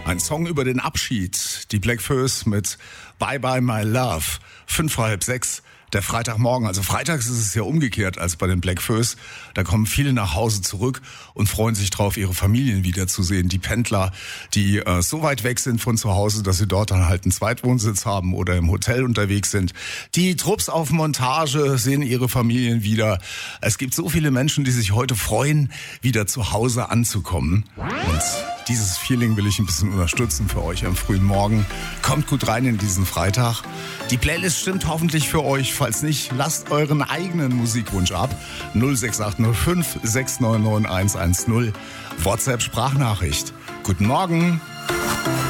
Ein Song über den Abschied. Die Bläck Fööss mit Bye Bye My Love. 5:30, der Freitagmorgen. Also freitags ist es ja umgekehrt als bei den Bläck Fööss. Da kommen viele nach Hause zurück und freuen sich drauf, ihre Familien wiederzusehen. Die Pendler, die so weit weg sind von zu Hause, dass sie dort dann halt einen Zweitwohnsitz haben oder im Hotel unterwegs sind. Die Trupps auf Montage sehen ihre Familien wieder. Es gibt so viele Menschen, die sich heute freuen, wieder zu Hause anzukommen. Und dieses Feeling will ich ein bisschen unterstützen für euch am frühen Morgen. Kommt gut rein in diesen Freitag. Die Playlist stimmt hoffentlich für euch. Falls nicht, lasst euren eigenen Musikwunsch ab. 06805 699 110. WhatsApp-Sprachnachricht. Guten Morgen.